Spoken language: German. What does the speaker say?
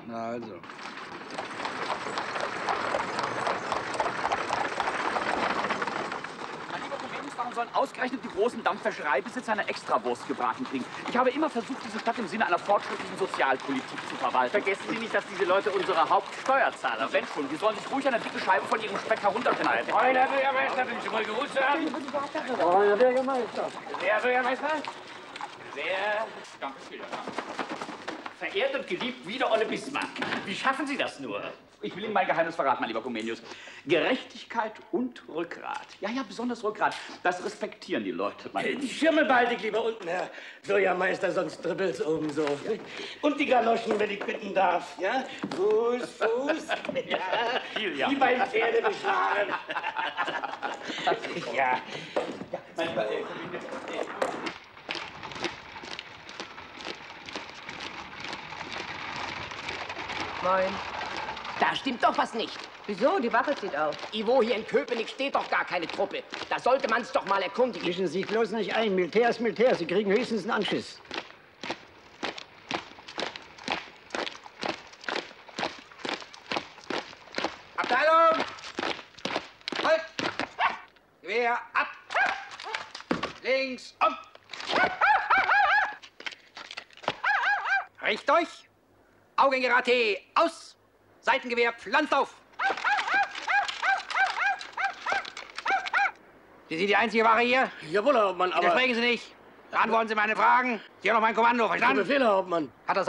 Na also. Warum sollen ausgerechnet die großen Dampfwäschereibesitzer eine Extrawurst gebraten kriegen? Ich habe immer versucht, diese Stadt im Sinne einer fortschrittlichen Sozialpolitik zu verwalten. Vergessen Sie nicht, dass diese Leute unsere Hauptsteuerzahler sind. Wenn schon, die sollen sich ruhig eine dicke Scheibe von ihrem Speck herunterschneiden. Moin, Herr Bürgermeister, wenn Sie mal gewusst haben. Moin, Herr Bürgermeister. Wer, Bürgermeister? Wer? Danke, vielen Dank. Verehrt und geliebt wie der Olle Bismarck. Wie schaffen Sie das nur? Ich will Ihnen mein Geheimnis verraten, mein lieber Comenius. Gerechtigkeit und Rückgrat. Ja, ja, besonders Rückgrat. Das respektieren die Leute. Die Schirme baldig lieber unten, Herr Bürgermeister, sonst dribbelt's oben so. Und die Galoschen, wenn ich bitten darf. Ja? Fuß, Fuß. Ja. Wie beim Pferdebeschlagen. Ja. Mein lieber Moin. Da stimmt doch was nicht. Wieso? Die Wache zieht auf. Ivo, hier in Köpenick steht doch gar keine Truppe. Da sollte man's doch mal erkundigen. Mischen Sie sich bloß nicht ein. Militär ist Militär. Sie kriegen höchstens einen Anschiss. Abteilung! Halt! Gewehr ab! Links um! Recht durch! Augengerate aus! Seitengewehr pflanzt auf! Sie sind die einzige Ware hier? Jawohl, Herr Hauptmann, aber... Widersprechen Sie nicht. Beantworten Sie meine Fragen. Sie haben noch mein Kommando, verstanden? Befehl, Herr Hauptmann. Hat das